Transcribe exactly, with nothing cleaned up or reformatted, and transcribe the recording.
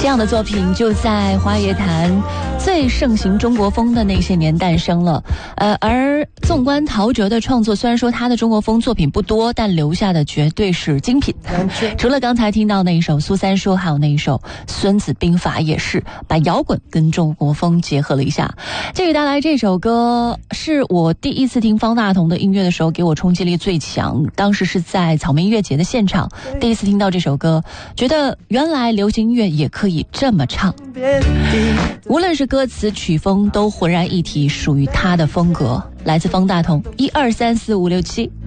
这样的作品就在华乐坛最盛行中国风的那些年诞生了。呃，而纵观陶喆的创作，虽然说他的中国风作品不多，但留下的绝对是精品。除了刚才听到那一首《苏三说》，还有那一首《孙子兵法》，也是把摇滚跟中国风结合了一下。这个带来这首歌是我第一次听方大同的音乐的时候，给我冲击力最强。当时是在草莓音乐节的现场，第一次听到这首歌，觉得原来流行音乐也可以这么唱，无论是歌词曲风都浑然一体，属于他的风格。来自方大同，一二三四五六七。